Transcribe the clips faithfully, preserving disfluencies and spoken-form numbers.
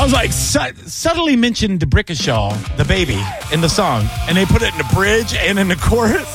was like, su- subtly mentioned DeBrickashaw, the baby, in the song, and they put it in the bridge and in the chorus.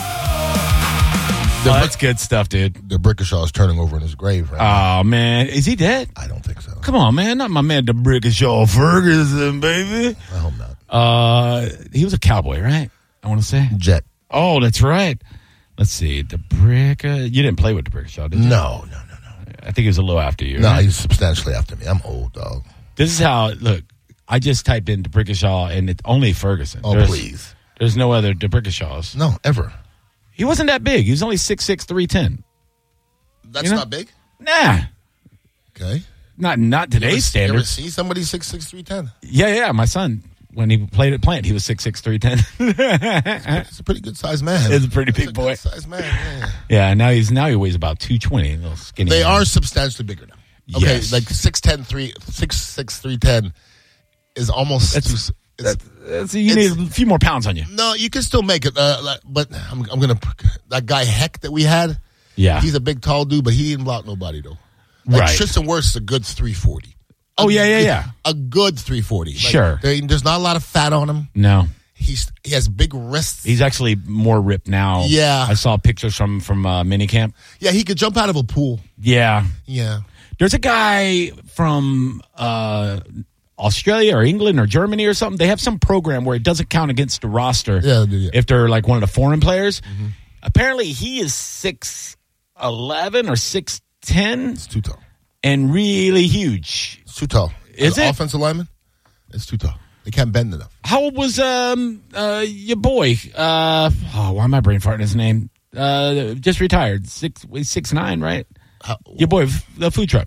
Oh, that's good stuff, dude. DeBrickashaw is turning over in his grave right now. Oh, man. Is he dead? I don't think so. Come on, man. Not my man, DeBrickashaw Ferguson, baby. I hope not. Uh, he was a cowboy, right? I want to say. Jet. Oh, that's right. Let's see. DeBricka. You didn't play with DeBrickashaw, did you? No, no, no, no. I think he was a little after you. No, right? he's substantially after me. I'm old, dog. This is how, look, I just typed in DeBrickashaw, and it's only Ferguson. Oh, there's, please. There's no other DeBrickashaws. No, ever. He wasn't that big. He was only six six, three ten. That's You know? not big? Nah. Okay. Not not today's You ever standards. see somebody six six, three ten? Yeah, yeah. My son, when he played at Plant, he was six six, three ten. He's a pretty good sized man. He's a pretty He's big a boy. good sized man, yeah. Yeah, now he's now he weighs about two twenty. A little skinny. They man. are substantially bigger now. Okay, Yes. like six ten, three, six six, three ten is almost. That's- too, it's, That- that's- you need a few more pounds on you. no, you can still make it, uh, like, but I'm, I'm gonna that guy Heck that we had. Yeah. He's a big, tall dude, but he didn't block nobody though. Like Right. Tristan Wirfs is a good three forty. Oh, A yeah, yeah, good- yeah. A good three forty. Like, Sure. there- there's not a lot of fat on him. No. He's he has big wrists. He's actually more ripped now. Yeah. I saw pictures from from uh, minicamp. Yeah, he could jump out of a pool. Yeah. Yeah. There's a guy from uh, Australia or England or Germany or something. They have some program where it doesn't count against the roster Yeah, yeah. if they're like one of the foreign players. Mm-hmm. Apparently, he is six eleven or six ten It's too tall. and really huge. It's too tall. Is As an it? offensive lineman? It's too tall. They can't bend enough. How old was um uh your boy? Uh, oh, why am I brain farting his name? Uh, just retired. Six six nine, right? How, Your boy, the food truck.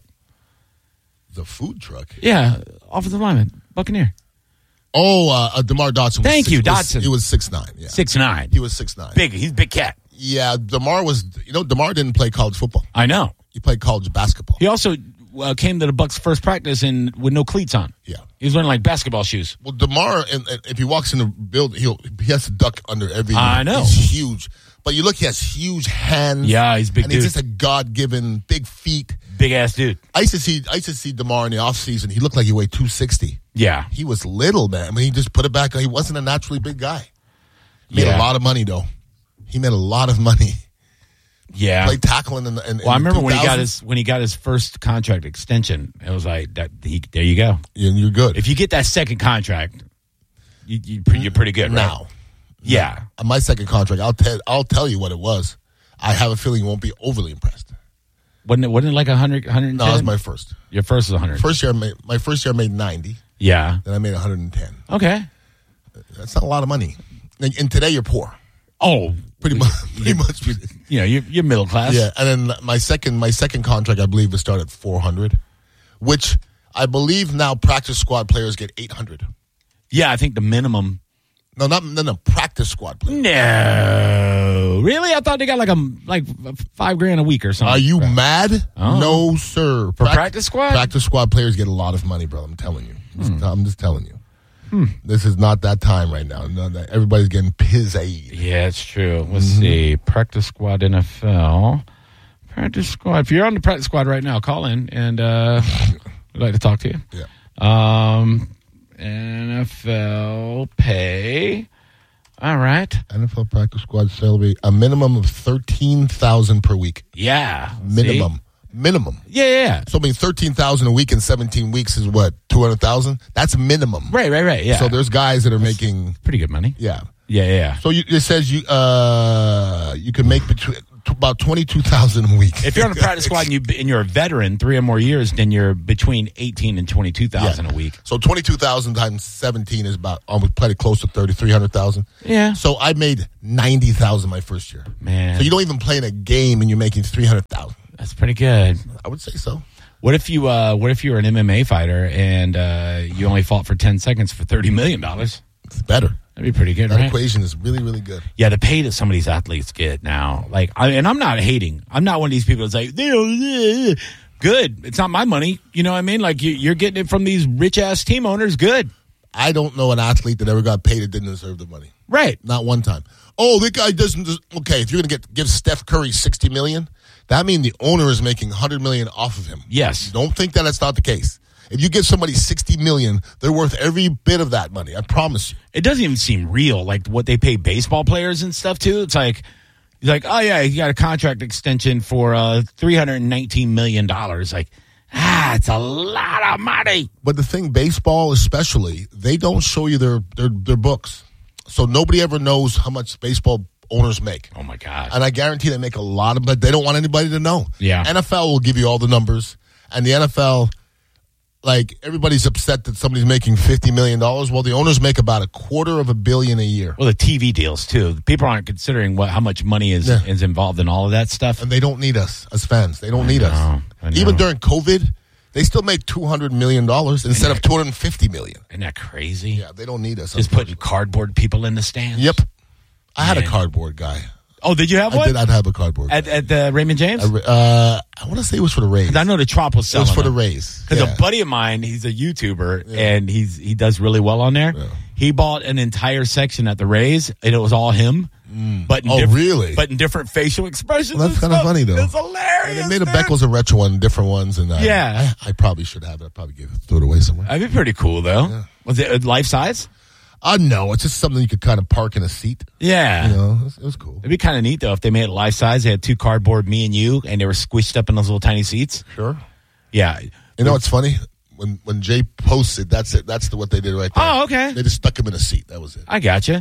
the food truck. Yeah, offensive lineman, Buccaneer. Oh, uh, uh, DeMar Dotson. Was Thank six, you, was- Dotson. he was six nine. Yeah, Six nine. he was six nine. Big. He's a big cat. Yeah, DeMar was. You know, DeMar didn't play college football. I know. He played college basketball. He also uh, came to the Bucks' first practice in with no cleats on. Yeah. He was wearing like basketball shoes. Well, DeMar, and, and if he walks in the building, he'll he has to duck under every. I know. He's huge, but you look, he has huge hands. Yeah, he's a big and dude. he's just a God given big feet. Big ass dude. I used to see I used to see DeMar in the offseason. He looked like he weighed two sixty. Yeah. He was little, man. I mean, he just put it back. He wasn't a naturally big guy. Made Yeah. a lot of money though. He made a lot of money. Yeah. Played tackling in the. In, Well, I in remember when he got two thousands. his when he got his first contract extension. It was like that. He, there you go. Yeah, you're good. If you get that second contract, you, you pre- you're pretty good, right? now, Yeah. on my second contract, I'll tell I'll tell you what it was. I have a feeling you won't be overly impressed. Wasn't it? Wasn't it like a hundred? Hundred? No, it was my first. Your first was a hundred. First year, I made, my first year I made ninety. Yeah. Then I made one hundred ten. Okay. That's not a lot of money. And, and today you're poor, Oh, pretty much. Pretty much. you know, you're, you're middle class. Yeah, and then my second my second contract, I believe, was started at four hundred, which I believe now practice squad players get eight hundred. Yeah, I think the minimum. No, not no, no practice squad players. No, really? I thought they got like a like five grand a week or something. Are you mad? Oh. No, sir. For practice squad? Practice squad players get a lot of money, bro. I'm telling you. Hmm. I'm just telling you. This is not that time right now. No, no, everybody's getting pizzade. Yeah, it's true. Let's Mm-hmm. see. Practice squad N F L. Practice squad. If you're on the practice squad right now, call in and uh, we'd like to talk to you. Yeah. Um, N F L pay. All right. N F L practice squad salary a minimum of thirteen thousand per week. Yeah. Minimum. See? Minimum. Yeah, yeah, yeah. So I mean, thirteen thousand a week in seventeen weeks is what two hundred thousand. That's minimum. Right, right, right. Yeah. So there's guys that are making pretty good money. yeah. Yeah, yeah, yeah. So you, it says you uh you can make between t- about twenty two thousand a week. If you're on a practice squad and, you, and you're a veteran, three or more years, then you're between eighteen and twenty-two thousand Yeah. a week. So twenty two thousand times seventeen is about almost pretty close to thirty three hundred thousand. Yeah. So I made ninety thousand my first year. Man. So you don't even play in a game and you're making three hundred thousand. That's pretty good. I would say so. What if you uh, what if you were an M M A fighter and uh, you only fought for ten seconds for thirty million dollars? It's better. That'd be pretty good, That right? equation is really, really good. Yeah, the pay that some of these athletes get now, like, I, and I'm not hating. I'm not one of these people that's like, they don't, uh, good. It's not my money. You know what I mean? Like, you, you're getting it from these rich ass team owners. Good, I don't know an athlete that ever got paid that didn't deserve the money. right? Not one time. Oh, that guy doesn't. Des- okay, if you're going to get give Steph Curry sixty million, that means the owner is making one hundred million off of him. Yes. Don't think that that's not the case. If you give somebody sixty million dollars, they're worth every bit of that money. I promise you. It doesn't even seem real, like what they pay baseball players and stuff, too. It's like, he's like, oh, yeah, he got a contract extension for uh, three hundred nineteen million dollars. Like, ah, it's a lot of money. But the thing, baseball especially, they don't show you their, their, their books. So nobody ever knows how much baseball owners make. Oh, my God. And I guarantee they make a lot of, but they don't want anybody to know. Yeah. N F L will give you all the numbers. And the N F L, like, everybody's upset that somebody's making fifty million dollars. Well, the owners make about a quarter of a billion a year. Well, the T V deals, too. People aren't considering what how much money is, Yeah. is involved in all of that stuff. And they don't need us as fans. They don't I need know, us. I know. Even during COVID, they still make two hundred million dollars instead of two hundred fifty million dollars. Isn't that crazy? Yeah, they don't need us. Just putting cardboard people in the stands? Yep. I had Man. a cardboard guy. Oh, did you have I one? did. I'd have a cardboard At, guy. at the Raymond James? I, uh, I want to say it was for the Rays. 'Cause I know the Trop was It selling was for the them. Rays. Because Yeah. a buddy of mine, he's a YouTuber, and he's he does really well on there. Yeah. He bought an entire section at the Rays, and it was all him. But in Oh, diff- really? But in different facial expressions. Well, that's and kinda stuff. funny, though. It's hilarious. And they made a man. Beckles and Retro one, different ones, and I, Yeah. I, I probably should have it. I probably give it, throw it away somewhere. That'd be pretty cool, though. Was it life size? Uh, no, it's just something you could kind of park in a seat. Yeah. You know, it was, it was cool. It'd be kind of neat, though, if they made it life size. They had two cardboard, me and you, and they were squished up in those little tiny seats. Sure. Yeah. You know what's funny? When when Jay posted, that's it. That's the, what they did right there. Oh, okay. They just stuck him in a seat. That was it. I gotcha.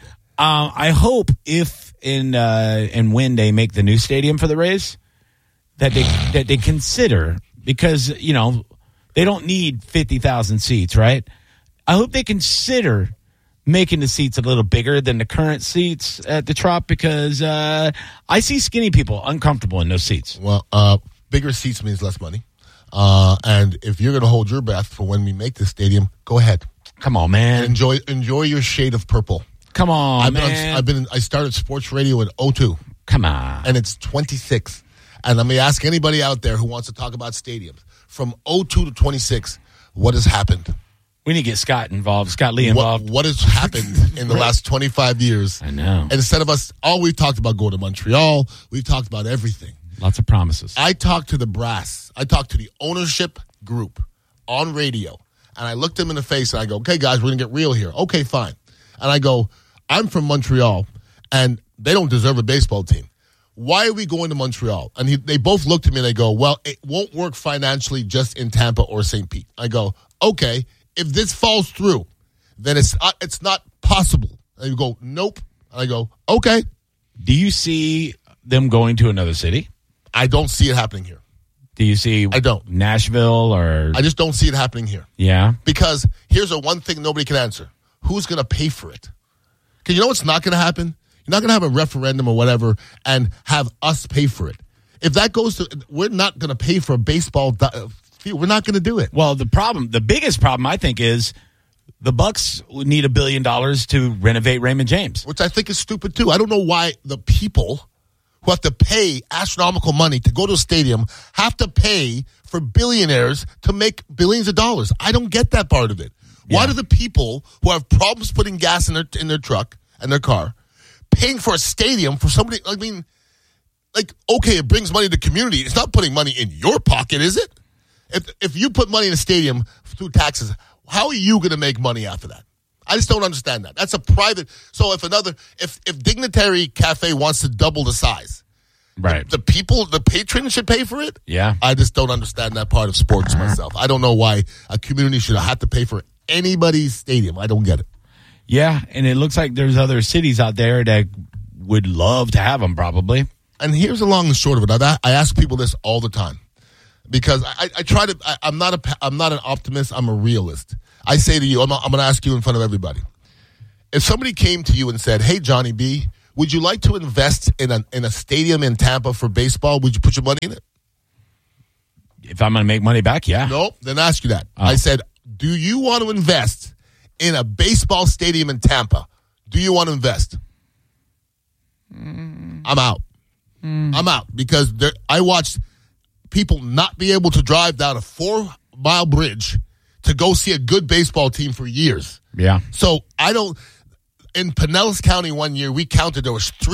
Um, I hope if in uh, and when they make the new stadium for the Rays, that they that they consider, because you know they don't need fifty thousand seats, right? I hope they consider making the seats a little bigger than the current seats at the Trop, because uh, I see skinny people uncomfortable in those seats. Well, uh, bigger seats means less money. Uh, and if you're going to hold your breath for when we make the stadium, go ahead. Come on, man. Enjoy enjoy your shade of purple. Come on, I've been, man. on, I've been in, I started sports radio in oh two, Come on. and it's twenty-six. And let me ask anybody out there who wants to talk about stadiums. From oh two to twenty-six, what has happened? We need to get Scott involved, Scott Lee involved. What, what has happened in the last twenty-five years? I know. And instead of us, all we've talked about going to Montreal, we've talked about everything. Lots of promises. I talked to the brass. I talked to the ownership group on radio. And I looked them in the face and I go, okay, guys, we're going to get real here. Okay, fine. And I go, I'm from Montreal, and they don't deserve a baseball team. Why are we going to Montreal? And he, they both looked at me and they go, well, it won't work financially just in Tampa or Saint Pete. I go, okay, if this falls through, then it's uh, it's not possible. And you go, nope. And I go, okay. Do you see them going to another city? I don't see it happening here. Do you see I don't. Nashville or I just don't see it happening here. yeah? Because here's a one thing nobody can answer. Who's going to pay for it? Because you know what's not going to happen? You're not going to have a referendum or whatever and have us pay for it. If that goes to, we're not going to pay for a baseball uh, field. We're not going to do it. Well, the problem, the biggest problem, I think, is the Bucks need a billion dollars to renovate Raymond James. Which I think is stupid too. I don't know why the people who have to pay astronomical money to go to a stadium have to pay for billionaires to make billions of dollars. I don't get that part of it. Why Yeah. do the people who have problems putting gas in their in their truck and their car paying for a stadium for somebody? I mean, like, okay, it brings money to the community. It's not putting money in your pocket, is it? If if you put money in a stadium through taxes, how are you going to make money after that? I just don't understand that. That's a private. So if another, if if Dignitary Cafe wants to double the size, Right. the people, the patrons should pay for it. Yeah. I just don't understand that part of sports myself. I don't know why a community should have to pay for anybody's stadium. I don't get it. Yeah, and it looks like there's other cities out there that would love to have them, probably. And here's the long and short of it. I, I ask people this all the time because I, I try to. I, I'm not a. I'm not an optimist. I'm a realist. I say to you, I'm, I'm going to ask you in front of everybody. If somebody came to you and said, "Hey, Johnny B, would you like to invest in a in a stadium in Tampa for baseball? Would you put your money in it?" If I'm going to make money back, yeah. No. Then I ask you that. Oh. I said, "Do you want to invest in a baseball stadium in Tampa? Do you want to invest?" Mm. I'm out. Mm. I'm out because there, I watched people not be able to drive down a four-mile bridge to go see a good baseball team for years. Yeah. So I don't. In Pinellas County one year, we counted there was three